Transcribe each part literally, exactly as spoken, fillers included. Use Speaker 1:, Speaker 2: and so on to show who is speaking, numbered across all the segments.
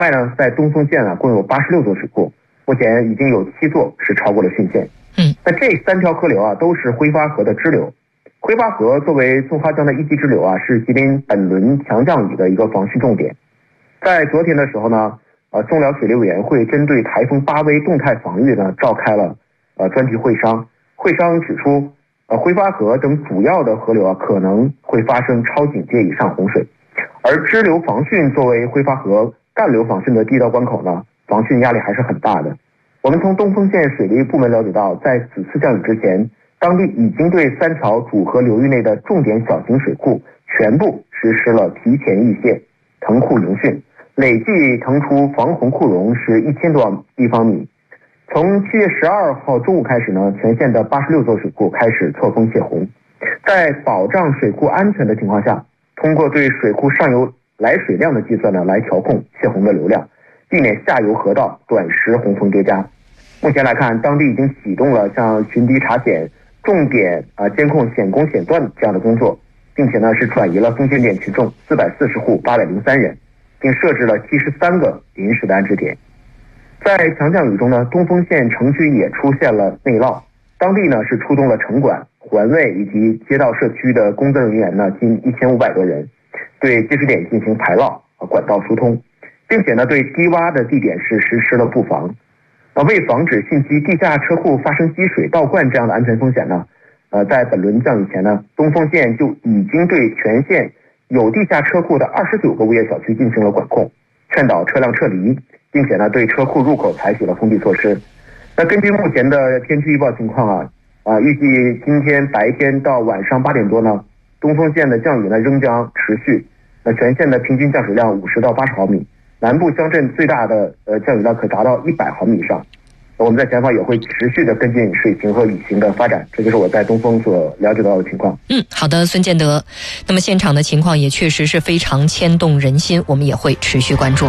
Speaker 1: 另外呢，在东丰县啊，共有八十六座水库，目前已经有七座是超过了汛线。
Speaker 2: 嗯，
Speaker 1: 那这三条河流啊，都是挥发河的支流。挥发河作为松花江的一级支流啊，是吉林本轮强降雨的一个防汛重点。在昨天的时候呢，呃，松辽水利委员会针对台风巴威动态防御呢，召开了呃专题会商。会商指出，呃，挥发河等主要的河流啊，可能会发生超警戒以上洪水。而支流防汛作为挥发河干流防汛的第一道关口呢，防汛压力还是很大的。我们从东丰县水利部门了解到，在此次降雨之前，当地已经对三条主河流域内的重点小型水库全部实施了提前预泄、腾库迎汛，累计腾出防洪库容是一千多立方米。从七月十二号中午开始呢，全县的八十六座水库开始错峰泄洪。在保障水库安全的情况下，通过对水库上游来水量的计算呢，来调控泄洪的流量，避免下游河道短时洪峰叠加。目前来看，当地已经启动了像巡堤查险、重点啊、呃、监控险工险段这样的工作，并且呢是转移了风险点群众四百四十户八百零三人，并设置了七十三个临时的安置点。在强降雨中呢，东丰县城区也出现了内涝，当地呢是出动了城管、环卫以及街道社区的工作人员呢近一千五百多人，对积水点进行排涝、管道疏通，并且呢对低洼的地点是实施了布防。呃，为防止汛期地下车库发生积水倒灌这样的安全风险呢，呃，在本轮降雨前呢，东丰县就已经对全县有地下车库的二十九个物业小区进行了管控，劝导车辆撤离，并且呢对车库入口采取了封闭措施。那根据目前的天气预报情况啊，啊、呃，预计今天白天到晚上八点多呢，东丰县的降雨呢仍将持续。那全县的平均降水量五十到八十毫米。南部乡镇最大的呃降雨量可达到一百毫米以上。我们在前方也会持续的跟进水情和雨情的发展，这就是我在东丰所了解到的情况。
Speaker 2: 嗯，好的，孙建德。那么现场的情况也确实是非常牵动人心，我们也会持续关注。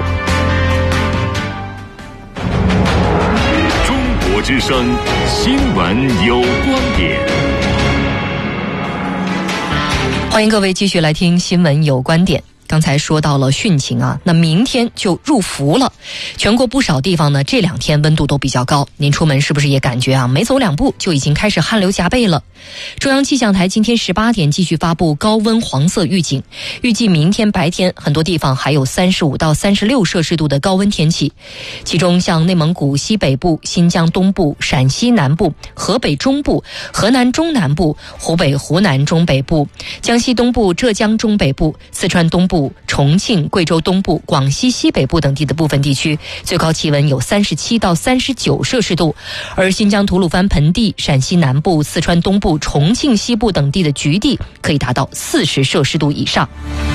Speaker 3: 中国之声新闻有观点。
Speaker 2: 欢迎各位继续来听新闻有观点。刚才说到了汛情啊，那明天就入伏了。全国不少地方呢，这两天温度都比较高。您出门是不是也感觉啊，没走两步就已经开始汗流浃背了？中央气象台今天十八点继续发布高温黄色预警，预计明天白天很多地方还有三十五到三十六摄氏度的高温天气。其中像内蒙古西北部、新疆东部、陕西南部、河北中部、河南中南部、湖北、湖南中北部、江西东部、浙江中北部、四川东部、重庆、贵州东部、广西西北部等地的部分地区，最高气温有三十七到三十九摄氏度，而新疆吐鲁番盆地、陕西南部、四川东部、重庆西部等地的局地可以达到四十摄氏度以上。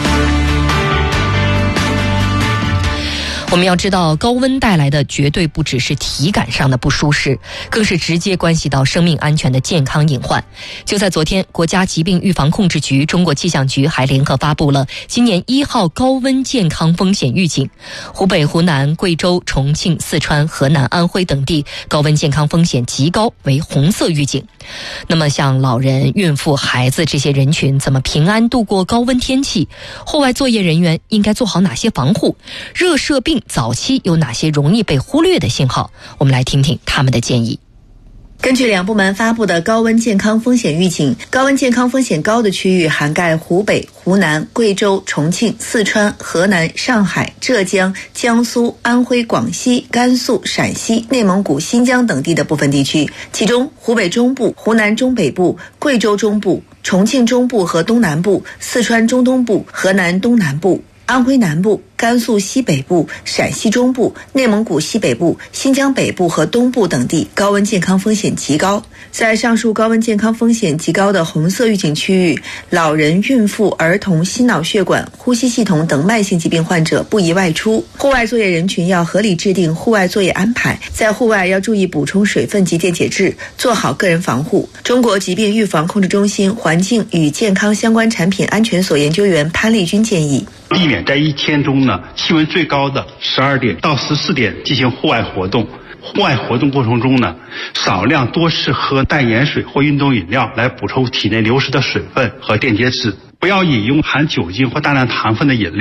Speaker 2: 我们要知道，高温带来的绝对不只是体感上的不舒适，更是直接关系到生命安全的健康隐患。就在昨天，国家疾病预防控制局、中国气象局还联合发布了今年一号高温健康风险预警。湖北、湖南、贵州、重庆、四川、河南、安徽等地高温健康风险极高，为红色预警。那么像老人、孕妇、孩子这些人群怎么平安度过高温天气？户外作业人员应该做好哪些防护？热射病早期有哪些容易被忽略的信号？我们来听听他们的建议。
Speaker 4: 根据两部门发布的高温健康风险预警，高温健康风险高的区域涵盖湖北、湖南、贵州、重庆、四川、河南、上海、浙江、江苏、安徽、广西、甘肃、陕西、内蒙古、新疆等地的部分地区，其中湖北中部、湖南中北部、贵州中部、重庆中部和东南部、四川中东部、河南东南部、安徽南部、甘肃西北部、陕西中部、内蒙古西北部、新疆北部和东部等地高温健康风险极高。在上述高温健康风险极高的红色预警区域，老人、孕妇、儿童、心脑血管、呼吸系统等慢性疾病患者不宜外出。户外作业人群要合理制定户外作业安排，在户外要注意补充水分及电解质，做好个人防护。中国疾病预防控制中心环境与健康相关产品安全所研究员潘丽君建议，
Speaker 5: 避免在一天中呢气温最高的十二点到十四点进行户外活动。户外活动过程中呢，少量多次喝淡盐水或运动饮料来补充体内流失的水分和电解质。不要饮用含酒精或大量糖分的饮料，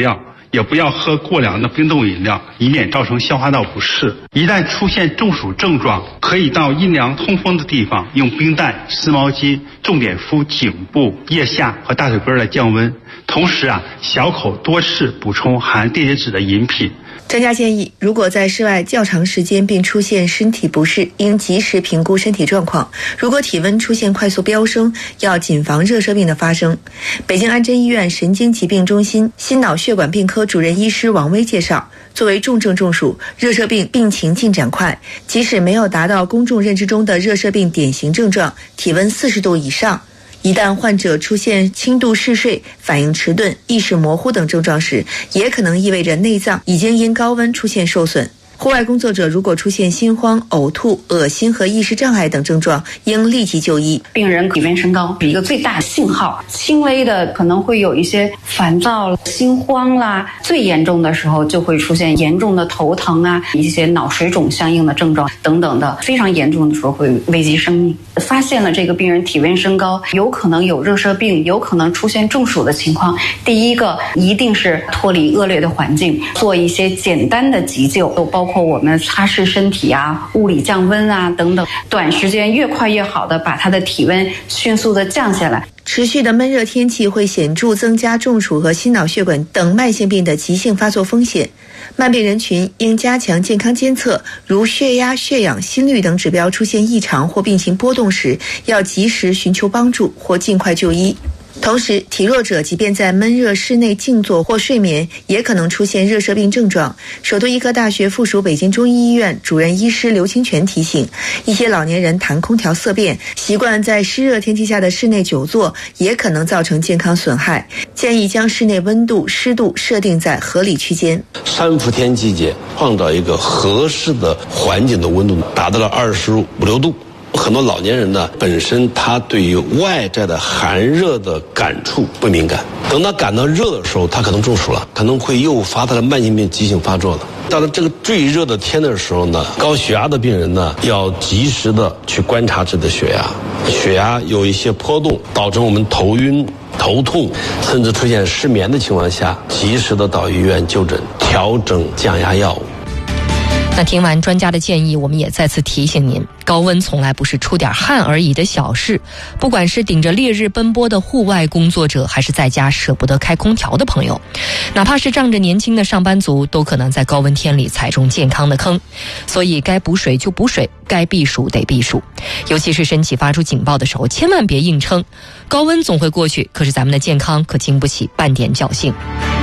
Speaker 5: 也不要喝过凉的冰冻饮料，以免造成消化道不适。一旦出现中暑症状，可以到阴凉通风的地方，用冰袋、湿毛巾重点敷颈部、腋下和大腿根来降温。同时啊，小口多次补充含电解质的饮品。
Speaker 4: 专家建议，如果在室外较长时间并出现身体不适，应及时评估身体状况。如果体温出现快速飙升，要谨防热射病的发生。北京安贞医院神经疾病中心心脑血管病科主任医师王威介绍，作为重症中暑，热射病病情进展快，即使没有达到公众认知中的热射病典型症状，体温四十度以上，一旦患者出现轻度嗜睡、反应迟钝、意识模糊等症状时，也可能意味着内脏已经因高温出现受损。户外工作者如果出现心慌、呕吐、恶心和意识障碍等症状，应立即就医。
Speaker 6: 病人体温升高是一个最大的信号，轻微的可能会有一些烦躁、心慌啦，最严重的时候就会出现严重的头疼啊，一些脑水肿相应的症状等等的，非常严重的时候会危及生命。发现了这个病人体温升高，有可能有热射病，有可能出现中暑的情况，第一个一定是脱离恶劣的环境，做一些简单的急救，包括我们擦拭身体啊、物理降温啊等等，短时间越快越好的把他的体温迅速的降下来。
Speaker 4: 持续的闷热天气会显著增加中暑和心脑血管等慢性病的急性发作风险。慢病人群应加强健康监测，如血压、血氧、心率等指标出现异常或病情波动时，要及时寻求帮助或尽快就医。同时，体弱者即便在闷热室内静坐或睡眠，也可能出现热射病症状。首都医科大学附属北京中医医院主任医师刘清泉提醒，一些老年人谈空调色变，习惯在湿热天气下的室内久坐，也可能造成健康损害。建议将室内温度、湿度设定在合理区间。
Speaker 7: 三伏天季节，创造一个合适的环境的温度，达到了二十五六度。很多老年人呢，本身他对于外在的寒热的感触不敏感，等他感到热的时候，他可能中暑了，可能会诱发他的慢性病急性发作了。到了这个最热的天的时候呢，高血压的病人呢，要及时的去观察自己的血压，血压有一些波动，导致我们头晕、头痛，甚至出现失眠的情况下，及时的到医院就诊，调整降压药物。
Speaker 2: 那听完专家的建议，我们也再次提醒您，高温从来不是出点汗而已的小事。不管是顶着烈日奔波的户外工作者，还是在家舍不得开空调的朋友，哪怕是仗着年轻的上班族，都可能在高温天里踩中健康的坑。所以该补水就补水，该避暑得避暑。尤其是身体发出警报的时候，千万别硬撑。高温总会过去，可是咱们的健康可经不起半点侥幸。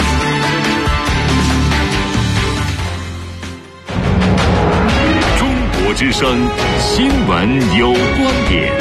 Speaker 3: 之声新闻有观点，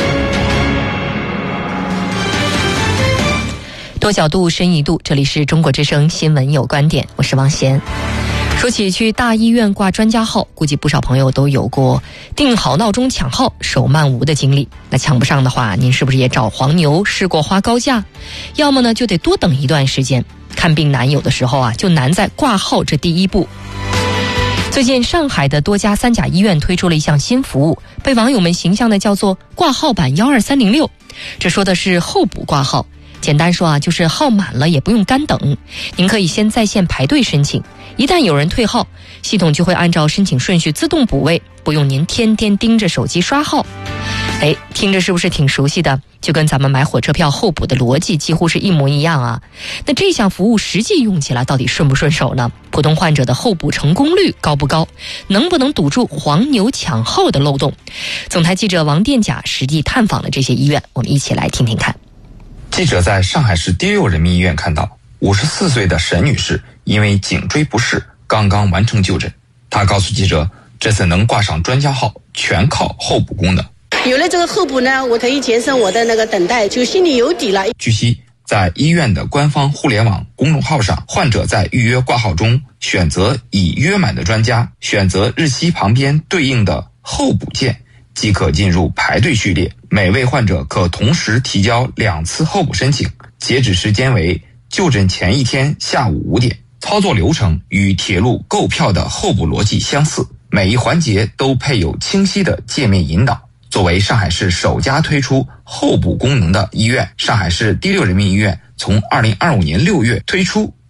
Speaker 2: 多角度深一度，这里是中国之声新闻有观点，我是王贤。说起去大医院挂专家号，估计不少朋友都有过定好闹钟抢号手慢无的经历。那抢不上的话，您是不是也找黄牛试过花高价？要么呢就得多等一段时间。看病难，有的时候啊就难在挂号这第一步。最近上海的多家三甲医院推出了一项新服务，被网友们形象的叫做挂号版一二三零六。这说的是候补挂号，简单说啊，就是号满了也不用干等，您可以先在线排队申请，一旦有人退号，系统就会按照申请顺序自动补位，不用您天天盯着手机刷号。哎，听着是不是挺熟悉的？就跟咱们买火车票候补的逻辑几乎是一模一样啊。那这项服务实际用起来到底顺不顺手呢？普通患者的候补成功率高不高？能不能堵住黄牛抢号的漏洞？总台记者王殿甲实地探访了这些医院，我们一起来听听看。
Speaker 8: 记者在上海市第六人民医院看到，五十四岁的沈女士因为颈椎不适，刚刚完成就诊。她告诉记者，这次能挂上专家号，全靠候补功能。
Speaker 9: 有了这个候补呢，我可以节省我的那个等待，就心里有底了。
Speaker 8: 据悉，在医院的官方互联网公众号上，患者在预约挂号中选择已约满的专家，选择日期旁边对应的候补键，即可进入排队序列。每位患者可同时提交两次候补申请，截止时间为就诊前一天下午五点。操作流程与铁路购票的候补逻辑相似，每一环节都配有清晰的界面引导。作为上海市首家推出候补功能的医院，上海市第六人民医院从二零二五年六月推出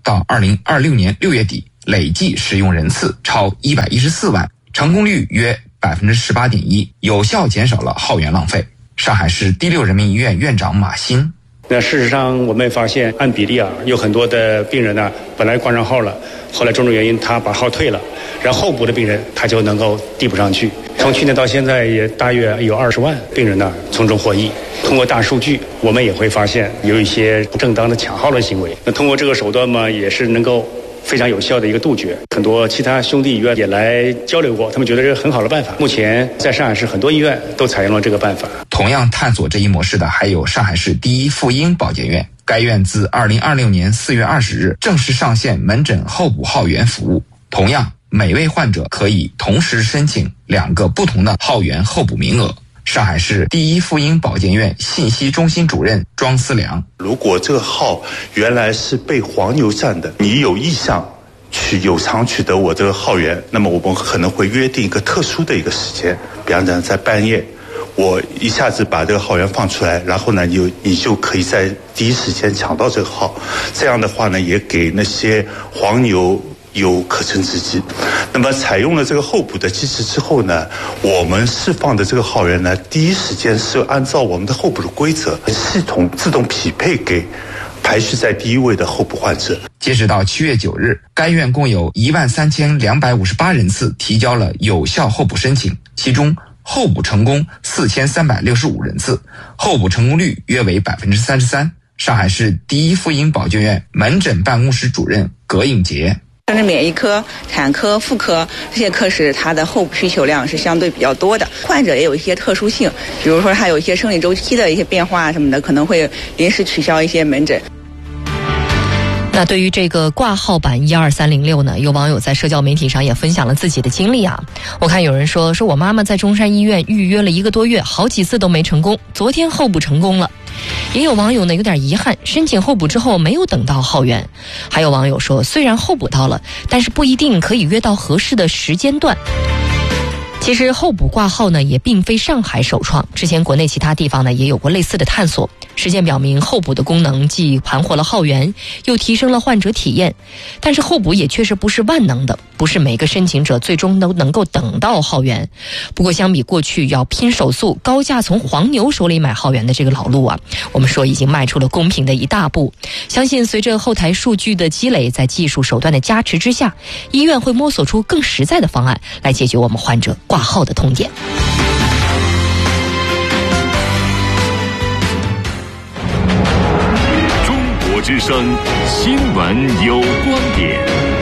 Speaker 8: 到二零二六年六月底，累计使用人次超一百一十四万，成功率约百分之十八点一，有效减少了耗源浪费。上海市第六人民医院院长马新。
Speaker 5: 那事实上，我们发现按比例啊，有很多的病人呢，本来挂上号了，后来种种原因他把号退了，然后候补的病人他就能够递补上去。从去年到现在，也大约有二十万病人呢从中获益。通过大数据，我们也会发现有一些不正当的抢号的行为。那通过这个手段嘛，也是能够非常有效的一个杜绝。很多其他兄弟医院也来交流过，他们觉得这是很好的办法。目前在上海市很多医院都采用了这个办法。
Speaker 8: 同样探索这一模式的还有上海市第一妇婴保健院，该院自二零二六年四月二十日正式上线门诊候补号源服务。同样，每位患者可以同时申请两个不同的号源候补名额。上海市第一妇婴保健院信息中心主任庄思良：
Speaker 10: 如果这个号原来是被黄牛占的，你有意向去有偿取得我这个号源，那么我们可能会约定一个特殊的一个时间，比方讲在半夜，我一下子把这个号源放出来，然后呢，你就你就可以在第一时间抢到这个号。这样的话呢，也给那些黄牛有可乘之机。那么采用了这个候补的机制之后呢，我们释放的这个号源呢，第一时间是按照我们的候补的规则，系统自动匹配给排序在第一位的候补患者。
Speaker 8: 截止到七月九日，该院共有一万三千两百五十八人次提交了有效候补申请，其中候补成功四千三百六十五人次，候补成功率约为百分之三十三。上海市第一妇婴保健院门诊办公室主任葛颖杰：
Speaker 11: 生殖免疫科、产科、妇科这些科室，它的候补需求量是相对比较多的。患者也有一些特殊性，比如说他有一些生理周期的一些变化什么的，可能会临时取消一些门诊。
Speaker 2: 那对于这个挂号版一二三零六呢，有网友在社交媒体上也分享了自己的经历啊。我看有人说，说我妈妈在中山医院预约了一个多月，好几次都没成功，昨天候补成功了。也有网友呢有点遗憾，申请候补之后没有等到号源。还有网友说，虽然候补到了，但是不一定可以约到合适的时间段。其实候补挂号呢也并非上海首创，之前国内其他地方呢也有过类似的探索。实践表明，候补的功能既盘活了号源，又提升了患者体验。但是候补也确实不是万能的，不是每个申请者最终都能够等到号源。不过相比过去要拼手速、高价从黄牛手里买号源的这个老路啊，我们说已经迈出了公平的一大步。相信随着后台数据的积累，在技术手段的加持之下，医院会摸索出更实在的方案来解决我们患者挂号的痛点。
Speaker 3: 之声新闻有观点，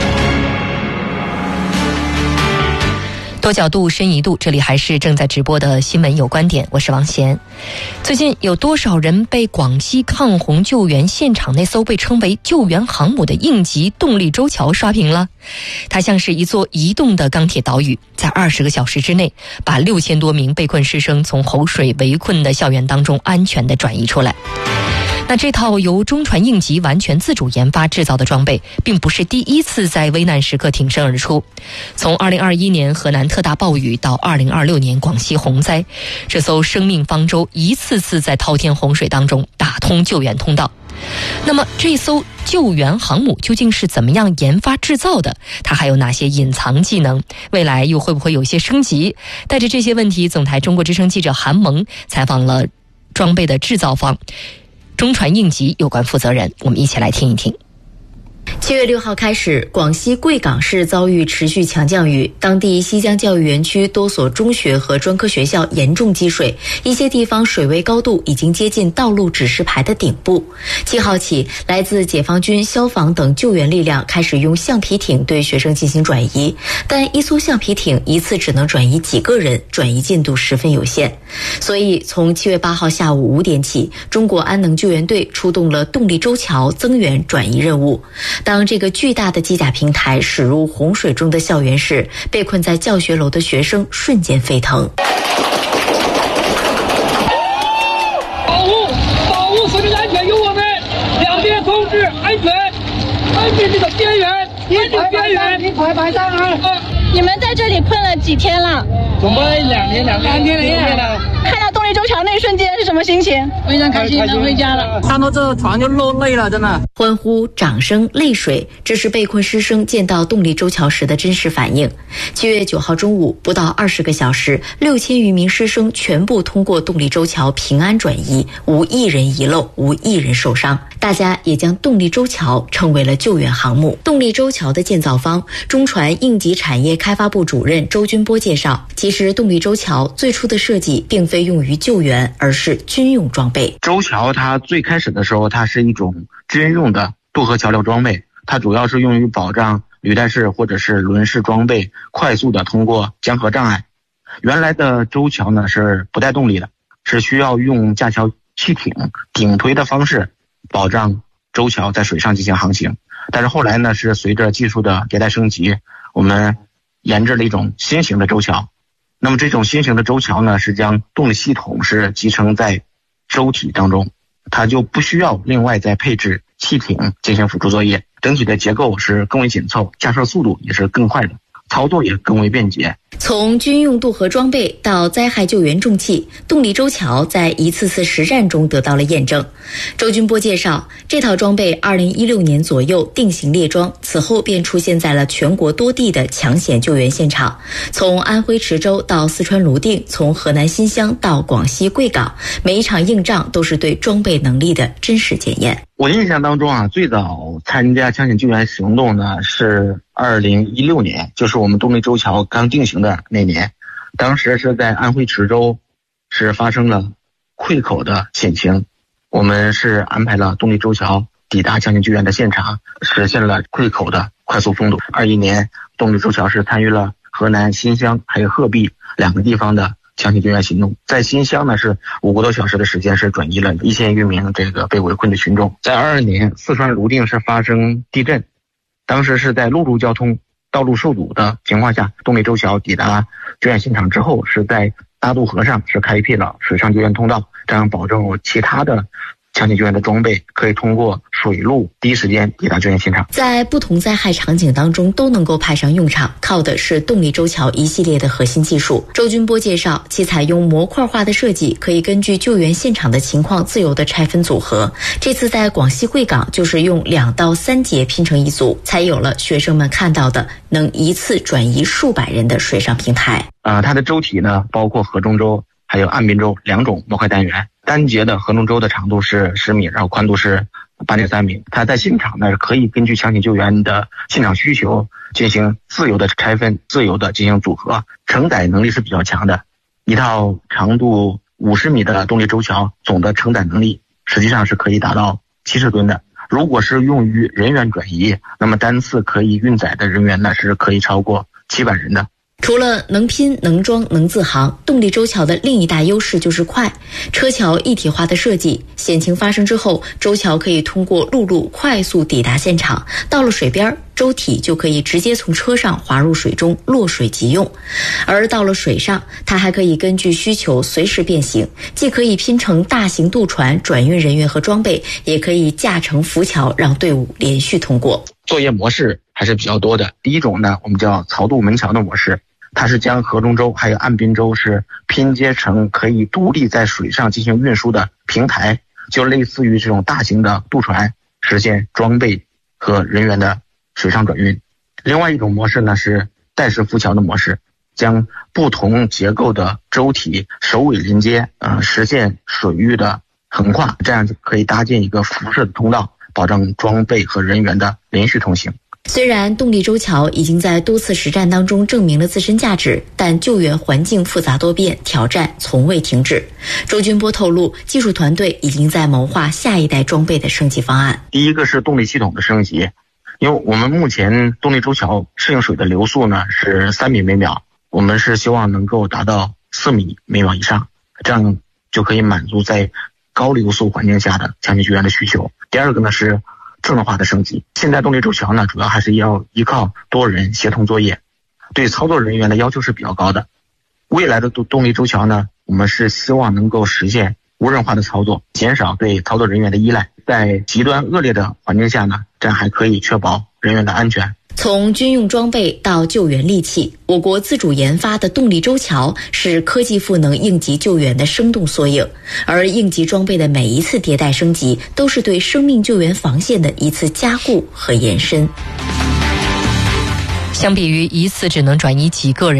Speaker 2: 多角度深一度，这里还是正在直播的新闻有观点，我是王贤。最近有多少人被广西抗洪救援现场那艘被称为救援航母的应急动力舟桥刷屏了？它像是一座移动的钢铁岛屿，在二十个小时之内把六千多名被困师生从洪水围困的校园当中安全地转移出来。那这套由中船应急完全自主研发制造的装备，并不是第一次在危难时刻挺身而出。从二零二一年河南特大暴雨到二零二六年广西洪灾，这艘生命方舟一次次在滔天洪水当中打通救援通道。那么这艘救援航母究竟是怎么样研发制造的？它还有哪些隐藏技能？未来又会不会有些升级？带着这些问题，总台中国之声记者韩萌采访了装备的制造方中船应急有关负责人，我们一起来听一听。
Speaker 12: 七月六号开始，广西贵港市遭遇持续强降雨，当地西江教育园区多所中学和专科学校严重积水，一些地方水位高度已经接近道路指示牌的顶部。七号起，来自解放军、消防等救援力量开始用橡皮艇对学生进行转移，但一艘橡皮艇一次只能转移几个人，转移进度十分有限。所以，从七月八号下午五点起，中国安能救援队出动了动力舟桥增援转移任务。当这个巨大的机甲平台驶入洪水中的校园时，被困在教学楼的学生瞬间沸腾。
Speaker 13: 保护保护市民安全由我们两边控制安全，安全这个边缘，边境边缘，你快摆上啊！
Speaker 14: 你们在这里困了几天了？
Speaker 13: 总共两天两天三天了。
Speaker 14: 看到动力
Speaker 9: 立洲桥那一瞬间是什么心情？非常开心，能回家了。
Speaker 14: 看到这船就落泪了，真的。
Speaker 12: 欢呼、掌声、泪水，这是被困师生见到动力洲桥时的真实反应。七月九号中午，不到二十个小时，六千余名师生全部通过动力洲桥平安转移，无一人遗漏，无一人受伤。大家也将动力洲桥称为了救援航母。动力洲桥的建造方，中船应急产业开发部主任周军波介绍，其实动力洲桥最初的设计并非用于救援，而是军用装备。
Speaker 15: 洲桥它最开始的时候，它是一种军用的渡河桥梁装备，它主要是用于保障履带式或者是轮式装备快速的通过江河障碍。原来的洲桥呢是不带动力的，是需要用架桥汽艇顶推的方式保障洲桥在水上进行航行。但是后来呢，是随着技术的迭代升级，我们研制了一种新型的洲桥。那么这种新型的洲桥呢，是将动力系统是集成在舟体当中，它就不需要另外再配置汽艇进行辅助作业，整体的结构是更为紧凑，架设速度也是更快的，操作也更为便捷。
Speaker 12: 从军用渡河装备到灾害救援重器，动力洲桥在一次次实战中得到了验证。周军波介绍，这套装备二零一六年左右定型列装，此后便出现在了全国多地的抢险救援现场，从安徽池州到四川泸定，从河南新乡到广西贵港，每一场硬仗都是对装备能力的真实检验。
Speaker 15: 我印象当中啊，最早参加抢险救援行动呢是二零一六年，就是我们动力洲桥刚定型的那年。当时是在安徽池州是发生了溃口的险情，我们是安排了动力洲桥抵达抢险救援的现场，实现了溃口的快速封堵。二一年动力洲桥是参与了河南新乡还有鹤壁两个地方的抢险救援行动。在新乡呢，是五个多小时的时间是转移了一千余名这个被围困的群众。在二二年四川泸定是发生地震，当时是在陆路交通道路受阻的情况下，动力洲桥抵达救援现场之后，是在大渡河上是开辟了水上救援通道，这样保证其他的抢险救援的装备可以通过水路第一时间抵达救援现场。
Speaker 12: 在不同灾害场景当中都能够派上用场，靠的是动力洲桥一系列的核心技术。周军波介绍，其采用模块化的设计，可以根据救援现场的情况自由的拆分组合。这次在广西贵港就是用两到三节拼成一组，才有了学生们看到的能一次转移数百人的水上平台。
Speaker 15: 呃，它的舟体呢，包括河中舟还有岸滨舟两种模块单元。单节的河中舟的长度是十米，然后宽度是八点三米。它在现场呢，可以根据抢险救援的现场需求进行自由的拆分，自由的进行组合，承载能力是比较强的。一套长度五十米的动力洲桥，总的承载能力实际上是可以达到七十吨的。如果是用于人员转移，那么单次可以运载的人员呢，是可以超过七百人的。
Speaker 12: 除了能拼、能装、能自航，动力洲桥的另一大优势就是快。车桥一体化的设计，险情发生之后，洲桥可以通过陆路快速抵达现场，到了水边，舟体就可以直接从车上滑入水中，落水即用。而到了水上，它还可以根据需求随时变形，既可以拼成大型渡船转运人员和装备，也可以架成浮桥让队伍连续通过。
Speaker 15: 作业模式还是比较多的。第一种呢，我们叫槽渡门桥的模式，它是将河中舟还有岸滨舟是拼接成可以独立在水上进行运输的平台，就类似于这种大型的渡船，实现装备和人员的水上转运。另外一种模式呢是带式浮桥的模式，将不同结构的舟体首尾连接，呃，实现水域的横跨，这样就可以搭建一个辐射的通道，保证装备和人员的连续通行。
Speaker 12: 虽然动力洲桥已经在多次实战当中证明了自身价值，但救援环境复杂多变，挑战从未停止。周军波透露，技术团队已经在谋划下一代装备的升级方案。
Speaker 15: 第一个是动力系统的升级，因为我们目前动力洲桥适应水的流速呢是三米每秒，我们是希望能够达到四米每秒以上，这样就可以满足在高流速环境下的抢险救援的需求。第二个呢是智能化的升级，现在动力洲桥呢主要还是要依靠多人协同作业，对操作人员的要求是比较高的。未来的动力洲桥呢，我们是希望能够实现无人化的操作，减少对操作人员的依赖，在极端恶劣的环境下呢，这样还可以确保人员的安全。
Speaker 12: 从军用装备到救援利器，我国自主研发的动力舟桥是科技赋能应急救援的生动缩影，而应急装备的每一次迭代升级，都是对生命救援防线的一次加固和延伸。
Speaker 2: 相比于一次只能转移几个人